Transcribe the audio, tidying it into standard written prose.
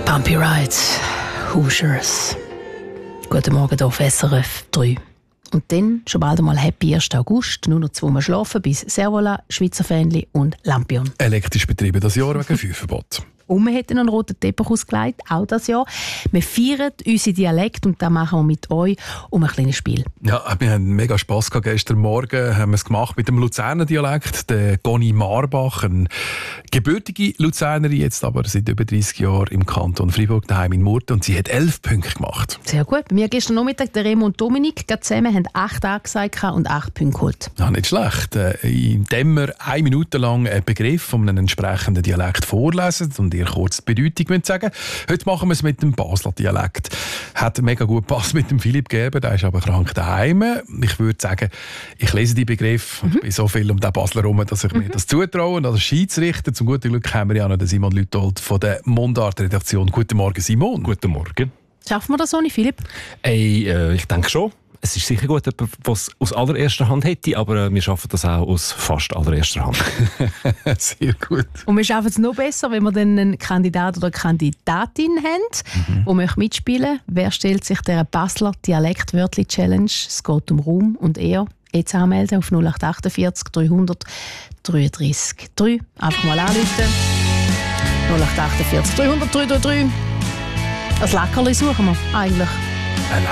Bumpy Ride, Hoosiers. Guten Morgen hier auf SRF 3. Und dann schon bald einmal Happy 1. August. Nur noch 2 Mal schlafen bis Servola, Schweizer Fähnli und Lampion. Elektrisch betrieben das Jahr wegen Feuerverbot. Und wir hätten einen roten Teppich ausgelegt, auch das Jahr. Wir feiern unseren Dialekt und das machen wir mit euch um ein kleines Spiel. Ja, wir haben mega Spass gehabt. Gestern Morgen haben wir es gemacht mit dem Luzerner Dialekt. Der Conny Marbach, eine gebürtige Luzernerin, jetzt aber seit über 30 Jahren im Kanton Freiburg, daheim in Murten. Und sie hat 11 Punkte gemacht. Sehr gut. Bei mir gestern Nachmittag, der Remo und Dominik, zusammen haben 8 angesagt und 8 Punkte geholt. Ja, nicht schlecht. Indem wir 1 Minute lang einen Begriff von einem entsprechenden Dialekt vorlesen und ihr kurz die Bedeutung sagen. Heute machen wir es mit dem Basler Dialekt. Hat mega gut gepasst mit dem Philipp Gerber, der ist aber krank daheim. Ich würde sagen, ich lese die Begriffe. Ich bin so viel um den Basler herum, dass ich mir das zutraue. Und als Schiedsrichter, zum guten Glück, haben wir ja noch den Simon Lütold von der Mundart-Redaktion. Guten Morgen, Simon. Guten Morgen. Schaffen wir das ohne Philipp? Ich denke schon. Es ist sicher gut, was aus allererster Hand hätte, aber wir schaffen das auch aus fast allererster Hand. Sehr gut. Und wir schaffen es noch besser, wenn wir dann einen Kandidat oder eine Kandidatin haben, die möchte mitspielen. Wer stellt sich der Basler Dialektwörtli-Challenge? Es geht um Raum und Ehr. Jetzt anmelden auf 0848 300 33 3. Einfach mal anrufen. 0848 300 333. Ein Leckerli suchen wir eigentlich.